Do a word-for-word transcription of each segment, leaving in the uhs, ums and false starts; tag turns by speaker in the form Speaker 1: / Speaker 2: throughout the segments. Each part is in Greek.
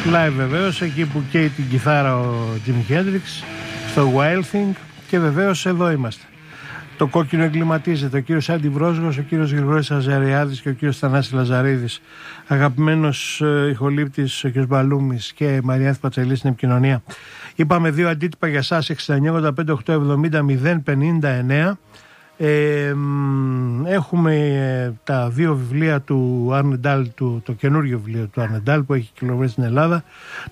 Speaker 1: live βεβαίως, εκεί που καίει την κιθάρα ο Jimi Hendrix, στο Wild Thing, και βεβαίως εδώ είμαστε. Το κόκκινο εγκληματίζεται. Ο κύριος Άντι Βρόσγος, ο κύριος Γρηγόρης Αζαριάδης και ο κύριος Θανάσης Λαζαρίδης, αγαπημένος ε, ηχολήπτης ο κύριος Μπαλούμης και η Μαριάνθη Πατσελή στην επικοινωνία. Είπαμε δύο αντίτυπα για εσάς, εξήντα εννιά ογδόντα πέντε οκτακόσια εβδομήντα μηδέν πενήντα εννέα. Ε, έχουμε ε, τα δύο βιβλία του Αρνεντάλ, του, το καινούριο βιβλίο του Αρνεντάλ που έχει κυκλοφορήσει στην Ελλάδα,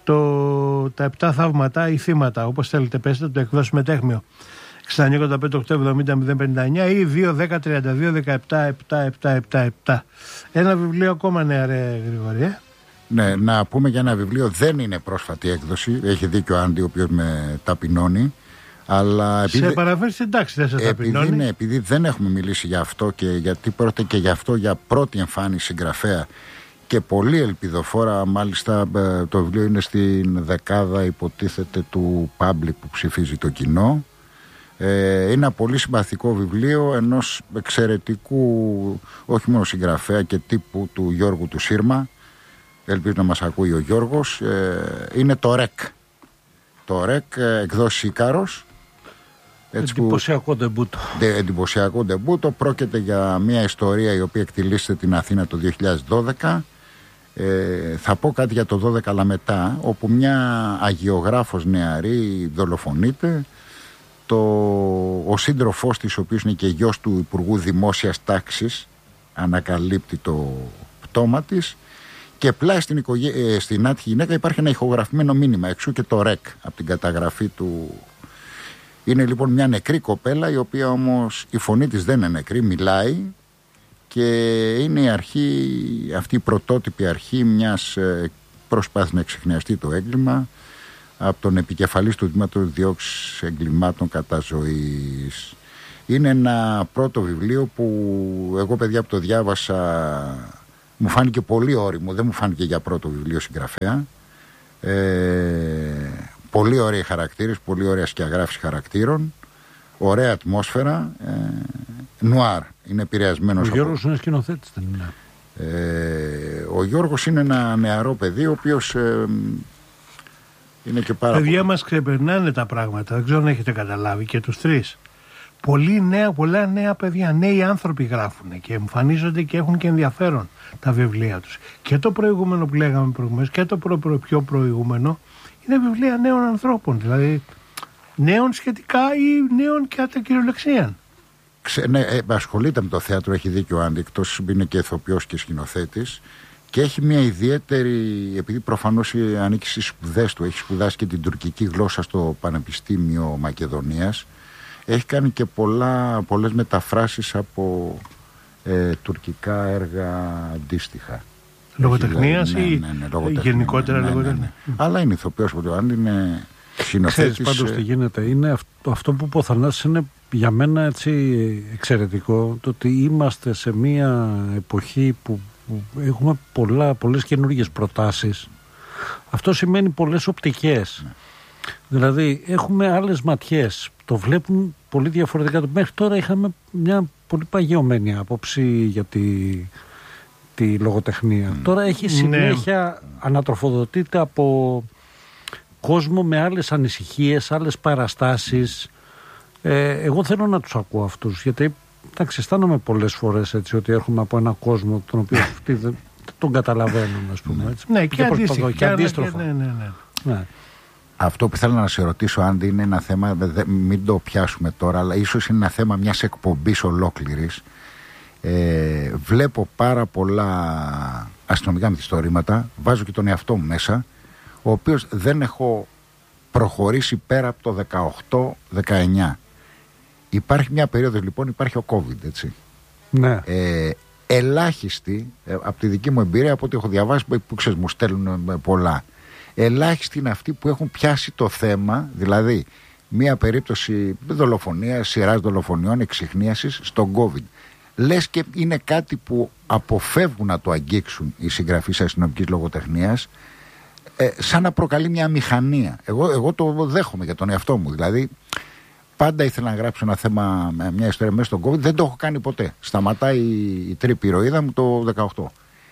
Speaker 1: το, τα επτά θαύματα ή θύματα, όπως θέλετε πέστε, το εκδόσουμε τέχμιο, εξήντα εννιά ογδόντα πέντε οκτακόσια εβδομήντα μηδέν πενήντα εννέα ή δύο δέκα τριάντα δύο δεκαεπτά επτακόσια εβδομήντα επτά. Ένα βιβλίο ακόμα, ναι, ρε Γρηγόρη, ε?
Speaker 2: Ναι, να πούμε για ένα βιβλίο, δεν είναι πρόσφατη έκδοση, έχει δίκιο ο Άντι ο οποίος με ταπεινώνει. Αλλά επειδή,
Speaker 1: σε παραφέρεις, εντάξει, δεν σε ταπεινώνει.
Speaker 2: Ναι, επειδή δεν έχουμε μιλήσει για αυτό και γιατί πρόκειται και για αυτό για πρώτη εμφάνιση συγγραφέα και πολύ ελπιδοφόρα, μάλιστα το βιβλίο είναι στην δεκάδα υποτίθεται του public που ψηφίζει το κοινό. Ε, είναι ένα πολύ συμπαθικό βιβλίο ενός εξαιρετικού όχι μόνο συγγραφέα και τύπου του Γιώργου του Σύρμα. Ελπίζω να μας ακούει ο Γιώργος. Ε, είναι το ΡΕΚ. Το ΡΕΚ, εκδόσει Ικάρος.
Speaker 3: Εντυπωσιακό ντεμπούτο.
Speaker 2: Εντυπωσιακό ντεμπούτο. Πρόκειται για μια ιστορία η οποία εκτελήσεται την Αθήνα το δύο χιλιάδες δώδεκα. Ε, θα πω κάτι για το δώδεκα, αλλά μετά, όπου μια αγιογράφος νεαρή δολοφονείται. Το, ο σύντροφός της, ο οποίος είναι και γιος του Υπουργού Δημόσιας Τάξης, ανακαλύπτει το πτώμα της. Και πλάι στην, οικογέ... ε, στην άτυχη γυναίκα υπάρχει ένα ηχογραφημένο μήνυμα, εξού και το ΡΕΚ από την καταγραφή του. Είναι λοιπόν μια νεκρή κοπέλα, η οποία όμως η φωνή της δεν είναι νεκρή, μιλάει, και είναι η αρχή, αυτή η πρωτότυπη αρχή μιας ε, προσπάθειας να εξιχνιαστεί το έγκλημα από τον επικεφαλής του Τμήματος Διώξης Εγκλημάτων κατά ζωής. Είναι ένα πρώτο βιβλίο που εγώ, παιδιά, που το διάβασα, μου φάνηκε πολύ όριμο, δεν μου φάνηκε για πρώτο βιβλίο συγγραφέα. Ε, πολύ ωραίοι χαρακτήρες, πολύ ωραία σκιαγράφηση χαρακτήρων, ωραία ατμόσφαιρα, ε, νουάρ, είναι επηρεασμένος.
Speaker 3: Ο Γιώργος είναι σκηνοθέτης, δεν είναι?
Speaker 2: Ε, ο Γιώργος είναι ένα νεαρό παιδί, ο οποίος ε, είναι και πάρα
Speaker 1: παιδιά
Speaker 2: πολύ...
Speaker 1: μας ξεπερνάνε τα πράγματα, δεν ξέρω αν έχετε καταλάβει, και τους τρεις. Πολλοί νέα, πολλά νέα παιδιά, νέοι άνθρωποι γράφουν και εμφανίζονται και έχουν και ενδιαφέρον τα βιβλία τους. Και το προηγούμενο που λέγαμε προηγουμένως και το προ, προ, πιο προηγούμενο είναι βιβλία νέων ανθρώπων, δηλαδή νέων σχετικά ή νέων κατά κυριολεξία.
Speaker 2: Ξε, ναι, ε, ασχολείται με το θέατρο, έχει δίκιο ο Άντι, εκτός είναι και ηθοποιός και σκηνοθέτης, και έχει μια ιδιαίτερη, επειδή προφανώς ανήκει στις σπουδές του, έχει σπουδάσει και την τουρκική γλώσσα στο Πανεπιστήμιο Μακεδονίας. Έχει κάνει και πολλά, πολλές μεταφράσεις από ε, τουρκικά έργα αντίστοιχα.
Speaker 1: Λογοτεχνίας
Speaker 2: ναι,
Speaker 1: ή
Speaker 2: ναι, ναι, λογοτεχνία,
Speaker 1: γενικότερα
Speaker 2: ναι, ναι,
Speaker 1: λογοτεχνία.
Speaker 2: ναι, ναι. Αλλά είναι ηθοποιός από το αν είναι σκηνοθέτης.
Speaker 3: Ξέρεις πάντως τι γίνεται. Είναι αυτό, αυτό που είπε ο Θανάσης είναι για μένα έτσι εξαιρετικό, το ότι είμαστε σε μια εποχή που, που έχουμε πολλά, πολλές καινούργιες προτάσεις. Αυτό σημαίνει πολλές οπτικές. Ναι. Δηλαδή έχουμε άλλες ματιές, το βλέπουν πολύ διαφορετικά. Μέχρι τώρα είχαμε μια πολύ παγιωμένη άποψη για τη, τη λογοτεχνία. Mm. Τώρα έχει συνέχεια, ναι, ανατροφοδοτείται από κόσμο με άλλες ανησυχίες, άλλες παραστάσεις. Ε, εγώ θέλω να τους ακούω αυτούς, γιατί εντάξει, αισθάνομαι πολλές φορές έτσι, ότι έρχομαι από ένα κόσμο τον οποίο αυτοί δεν τον καταλαβαίνουν, ας πούμε. Έτσι.
Speaker 1: Ναι, και, αντίστοιχα,
Speaker 3: και αντίστροφα.
Speaker 1: Και, ναι, ναι, ναι.
Speaker 3: Ναι.
Speaker 2: Αυτό που θέλω να σε ρωτήσω, Άντι, είναι ένα θέμα, μην το πιάσουμε τώρα, αλλά ίσως είναι ένα θέμα μιας εκπομπής ολόκληρης. Ε, βλέπω πάρα πολλά αστυνομικά μυθιστορήματα, βάζω και τον εαυτό μου μέσα, ο οποίος δεν έχω προχωρήσει πέρα από το δεκαοκτώ δεκαεννιά. Υπάρχει μια περίοδος λοιπόν, υπάρχει ο COVID, έτσι.
Speaker 3: Ναι.
Speaker 2: Ε, ελάχιστοι, ε, από τη δική μου εμπειρία, από ό,τι έχω διαβάσει, που, που ξέρεις, μου στέλνουν πολλά. Ελάχιστοι είναι αυτοί που έχουν πιάσει το θέμα, δηλαδή μια περίπτωση δολοφονίας, σειράς δολοφονιών, εξιχνίασης στον COVID. Λες και είναι κάτι που αποφεύγουν να το αγγίξουν οι συγγραφείς αστυνομικής λογοτεχνίας, ε, σαν να προκαλεί μια μηχανία. Εγώ, εγώ το δέχομαι για τον εαυτό μου. Δηλαδή, πάντα ήθελα να γράψω ένα θέμα, μια ιστορία μέσα στον COVID, δεν το έχω κάνει ποτέ. Σταματάει η τρύπη ηρωίδα μου το δεκαοκτώ.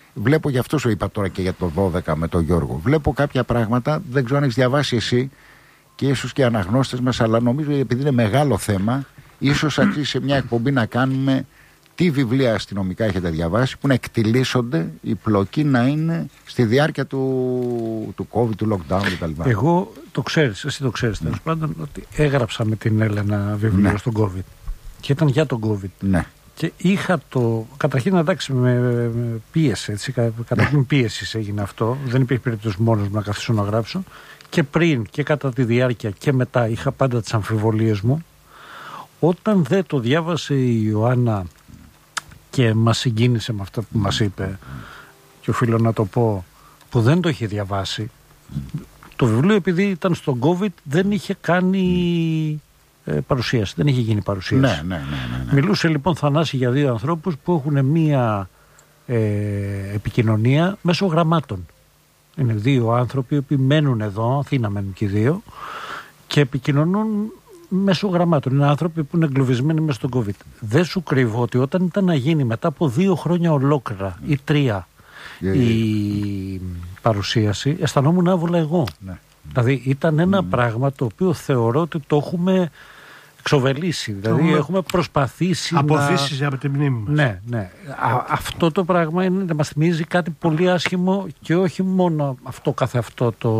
Speaker 2: Βλέπω, γι' αυτό σου είπα τώρα και για το δώδεκα με τον Γιώργο. Βλέπω κάποια πράγματα, δεν ξέρω αν έχεις διαβάσει εσύ και ίσως και οι αναγνώστες μας, αλλά νομίζω επειδή είναι μεγάλο θέμα, ίσως αξίζει σε μια εκπομπή να κάνουμε τι βιβλία αστυνομικά έχετε διαβάσει που να εκτιλήσονται, η πλοκή να είναι στη διάρκεια του, του COVID, του lockdown κτλ.
Speaker 3: Εγώ το ξέρεις, εσύ το ξέρεις τέλος πάντων, ότι έγραψα με την Έλενα βιβλίο
Speaker 2: Ναι.
Speaker 3: στον COVID και ήταν για τον COVID.
Speaker 2: Ναι.
Speaker 3: Και είχα το. Καταρχήν, εντάξει, με, με πίεση. Έτσι, κα, καταρχήν πίεση έγινε αυτό. Δεν υπήρχε περίπτωση μόνος μου να καθίσω να γράψω. Και πριν και κατά τη διάρκεια και μετά είχα πάντα τις αμφιβολίες μου. Όταν δεν το διάβασε η Ιωάννα και μας συγκίνησε με αυτά που μας είπε, και οφείλω να το πω, που δεν το είχε διαβάσει, το βιβλίο, επειδή ήταν στον COVID, δεν είχε κάνει ε, παρουσίαση. Δεν είχε γίνει παρουσίαση.
Speaker 2: Ναι, ναι, ναι, ναι, ναι.
Speaker 3: Μιλούσε λοιπόν, Θανάση, για δύο ανθρώπους που έχουν μία ε, επικοινωνία μέσω γραμμάτων. Είναι δύο άνθρωποι που μένουν εδώ, Αθήνα μένουν και οι δύο, και επικοινωνούν μέσω γραμμάτων. Είναι άνθρωποι που είναι εγκλωβισμένοι μέσα στον COVID. Δεν σου κρύβω ότι όταν ήταν να γίνει μετά από δύο χρόνια ολόκληρα ή τρία
Speaker 2: Yeah,
Speaker 3: η παρουσίαση, αισθανόμουν άβολα εγώ.
Speaker 2: Ναι.
Speaker 3: Δηλαδή ήταν ένα
Speaker 2: Mm.
Speaker 3: πράγμα το οποίο θεωρώ ότι το έχουμε εξοβελήσει. Δηλαδή
Speaker 1: Έχουμε
Speaker 3: έχουμε προσπαθήσει
Speaker 1: αποθήσεις
Speaker 3: να...
Speaker 1: από την μνήμη μας.
Speaker 3: Ναι, ναι. Α, αυτό το πράγμα είναι, να μας θυμίζει κάτι πολύ άσχημο, και όχι μόνο αυτό καθε αυτό το,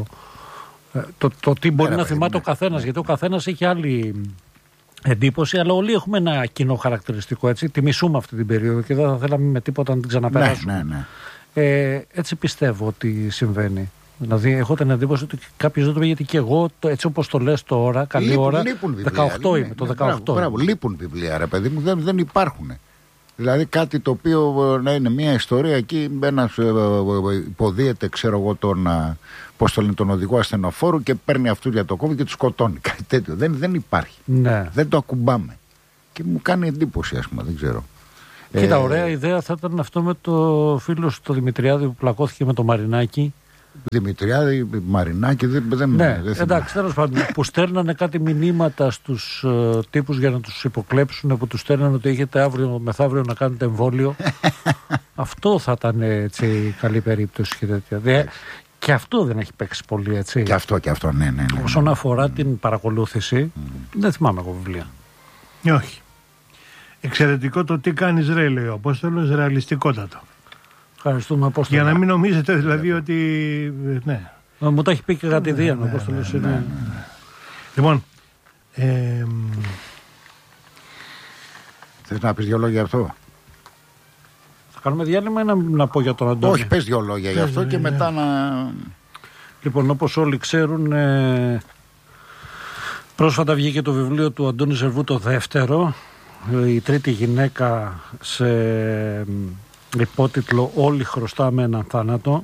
Speaker 3: το, το τι μπορεί
Speaker 2: Ναι,
Speaker 3: να
Speaker 2: ρε,
Speaker 3: θυμάται
Speaker 2: ναι.
Speaker 3: ο καθένας, γιατί ο καθένας έχει άλλη εντύπωση, αλλά όλοι έχουμε ένα κοινό χαρακτηριστικό, έτσι. Τη μισούμε αυτή την περίοδο και δεν θα θέλαμε με τίποτα να την ξαναπεράσουμε.
Speaker 2: Ναι, ναι, ναι.
Speaker 3: Ε, έτσι πιστεύω ότι συμβαίνει. Δηλαδή, έχω την εντύπωση ότι κάποιος δεν το πει, γιατί και εγώ, το, έτσι όπως το λες τώρα, καλή
Speaker 2: Λείπουν-
Speaker 3: ώρα,
Speaker 2: λείπουν βιβλία,
Speaker 3: δεκαοκτώ
Speaker 2: ναι,
Speaker 3: είμαι, το
Speaker 2: ναι,
Speaker 3: δεκαοκτώ.
Speaker 2: Μπράβο, μπράβο, λείπουν βιβλία, ρε παιδί μου, δεν, δεν υπάρχουν. Δηλαδή κάτι το οποίο ε, να είναι μια ιστορία εκεί, ένας ε, ε, ε, υποδίεται, ξέρω εγώ, τον, ε, πώς το λένε, τον οδηγό ασθενοφόρου και παίρνει αυτούς για το COVID και τους σκοτώνει. Κάτι τέτοιο. Δεν, δεν υπάρχει.
Speaker 3: Ναι.
Speaker 2: Δεν το ακουμπάμε. Και μου κάνει εντύπωση, ας πούμε, δεν ξέρω.
Speaker 3: Κοίτα,
Speaker 2: Ε,
Speaker 3: ωραία ιδέα θα ήταν αυτό με το φίλο σου το Δημητριάδη που πλακώθηκε με το Μαρινάκι.
Speaker 2: Δημητριάδη, Μαρινάκη, δεν, δεν,
Speaker 3: Ναι,
Speaker 2: δεν θυμάμαι.
Speaker 3: εντάξει, τέλος πάντων. Που στέλνανε κάτι μηνύματα στους ε, τύπους για να τους υποκλέψουν, που τους στέλνανε ότι έχετε αύριο μεθαύριο να κάνετε εμβόλιο. Αυτό θα ήταν έτσι καλή περίπτωση και τέτοια. Δε, και αυτό δεν έχει παίξει πολύ, έτσι.
Speaker 2: Και αυτό, και αυτό, ναι, ναι, ναι.
Speaker 3: Όσον αφορά την παρακολούθηση, δεν θυμάμαι εγώ βιβλία.
Speaker 1: Όχι. Εξαιρετικό το τι κάνεις, ρε, λέει ο Απόστολος, ρεαλιστικότατο.
Speaker 3: Ευχαριστούμε, Απόστολο.
Speaker 1: Για να μην νομίζετε δηλαδή ότι. Ναι.
Speaker 3: Ε, Μου τα έχει πει και κατηδίαν, όπως το λες. είναι-
Speaker 1: Λοιπόν. Ε,
Speaker 2: Θες να πεις δυο λόγια γι' αυτό?
Speaker 3: Θα κάνουμε διάλειμμα ή να, να πω για τον Αντώνη?
Speaker 2: Όχι, πες δυο λόγια γι' αυτό
Speaker 1: Πες,
Speaker 2: και
Speaker 1: ναι.
Speaker 2: μετά να...
Speaker 3: Λοιπόν, όπως όλοι ξέρουν, ε, πρόσφατα βγήκε το βιβλίο του Αντώνη Ζερβού, το δεύτερο, ε, η τρίτη γυναίκα, σε ε, υπότιτλο «Όλοι χρωστάμε έναν θάνατο».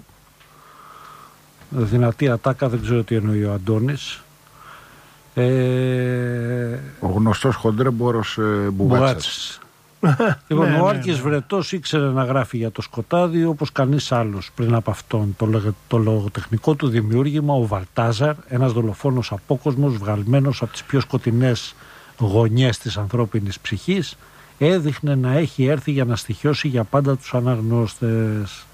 Speaker 3: Δυνατή ατάκα, δεν ξέρω τι εννοεί ο Αντώνης. Ε,
Speaker 2: Ο γνωστός χοντρέμπορος ε, Μπουγάτσας.
Speaker 3: Μπουγάτσας. Λοιπόν,
Speaker 1: Ναι,
Speaker 3: ο
Speaker 1: ναι,
Speaker 3: Άλκης
Speaker 1: ναι.
Speaker 3: Βρετός ήξερε να γράφει για το σκοτάδι όπως κανείς άλλος πριν από αυτόν. Το, λογε- το λογοτεχνικό του δημιούργημα, ο Βαλτάζαρ, ένας δολοφόνος απόκοσμος βγαλμένος από τις πιο σκοτεινές γωνιές της ανθρώπινης ψυχής, έδειχνε να έχει έρθει για να στοιχιώσει για πάντα τους αναγνώστες.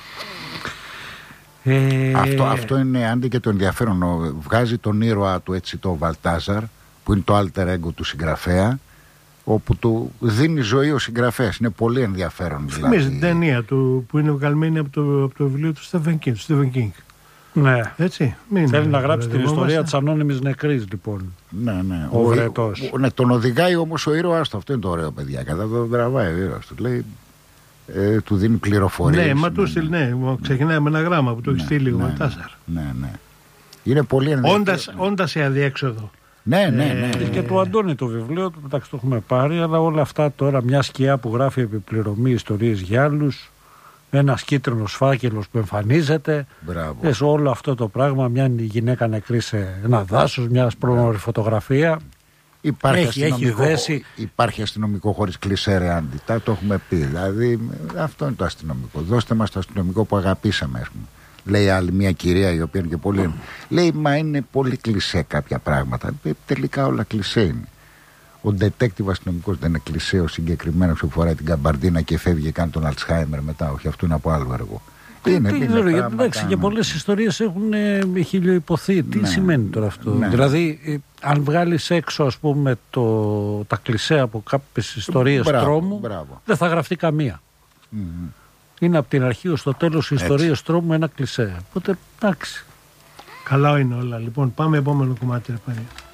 Speaker 3: Ε,
Speaker 2: Αυτό, αυτό είναι άντε και το ενδιαφέρον. Ο- Βγάζει τον ήρωα του, έτσι, το Βαλτάζαρ, που είναι το alter ego του συγγραφέα, όπου του δίνει ζωή ο συγγραφέας. Είναι πολύ ενδιαφέρον.
Speaker 1: θυμίζει
Speaker 2: Δηλαδή.
Speaker 1: την ταινία του που είναι βγαλμένη από το, από το βιβλίο του Stephen King. Του Stephen King.
Speaker 3: ναι.
Speaker 1: Έτσι. Μην,
Speaker 3: Θέλει να γράψει την
Speaker 1: μπερδευόμαστε.
Speaker 3: ιστορία της ανώνυμης νεκρής, λοιπόν.
Speaker 2: Ναι, ναι.
Speaker 3: Ο Βρετός.
Speaker 2: ο- ναι, τον οδηγάει όμως ο ήρωας του. Αυτό είναι το ωραίο, παιδιά. Κατά τον τραβάει ο ήρωας του. Λέει, ε, του δίνει πληροφορίες.
Speaker 1: Ναι, μα του στείλει, ναι. Ξεκινάει με ένα γράμμα που του έχει
Speaker 2: Ναι,
Speaker 1: στείλει ο
Speaker 2: ναι,
Speaker 1: Βαλτάζαρ.
Speaker 2: Ναι, ναι. Είναι πολύ ενδιαφέρον.
Speaker 1: Όντας, όντας σε αδιέξοδο.
Speaker 2: Ναι, ναι, ναι.
Speaker 3: Ε, και του Αντώνη το βιβλίο, του, εντάξει, το έχουμε πάρει, αλλά όλα αυτά τώρα, μια σκιά που γράφει επιπληρωμή ιστορίες για άλλους, ένας κίτρινος φάκελος που εμφανίζεται,
Speaker 2: Μπράβο.
Speaker 3: θες όλο αυτό το πράγμα, μια γυναίκα νεκρή σε ένα δάσος, μια πρόμορφη φωτογραφία.
Speaker 2: Υπάρχει,
Speaker 3: Έχει- έχει
Speaker 2: αστυνομικό,
Speaker 3: δέσει.
Speaker 2: υπάρχει αστυνομικό χωρίς κλισέ, ρε Άντι. Τα το έχουμε πει. Δηλαδή, αυτό είναι το αστυνομικό. Δώστε μας το αστυνομικό που αγαπήσαμε, ας πούμε. Λέει άλλη μια κυρία η οποία είναι και πολύ. Λέει, μα είναι πολύ κλισέ κάποια πράγματα. Ε, τελικά όλα κλισέ είναι. ο detective αστυνομικός δεν είναι κλισέ ο συγκεκριμένος που φοράει την καμπαρντίνα και φεύγει και κάνει τον Αλτσχάιμερ μετά. Όχι, αυτό είναι από άλλο έργο.
Speaker 3: Είναι, είναι, είναι πράγματα, εντάξει, και πολλές ιστορίες έχουν ε, χιλιοϊπωθεί. Τι ναι, σημαίνει τώρα αυτό? Ναι. Δηλαδή, ε, αν βγάλεις έξω, ας πούμε, το, τα κλισέ από κάποιες ιστορίες μπράβο, τρόμου, μπράβο. δεν θα γραφτεί καμία. Mm-hmm. Είναι από την αρχή ως το τέλος οι ιστορίες τρόμου ένα κλισέ. Οπότε, εντάξει.
Speaker 1: Καλά είναι όλα. Λοιπόν, πάμε επόμενο κομμάτι. Ρε,